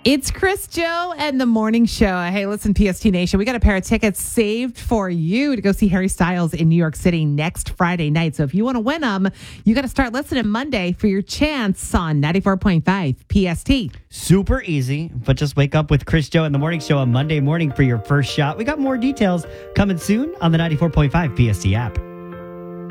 It's Chris, Joe, and the Morning Show. Hey, listen, PST Nation, we got a pair of tickets saved for you to go see Harry Styles in New York City next Friday night. So if you want to win them, you got to start listening Monday for your chance on 94.5 PST. Super easy, but just wake up with Chris, Joe, and the Morning Show on Monday morning for your first shot. We got more details coming soon on the 94.5 PST app.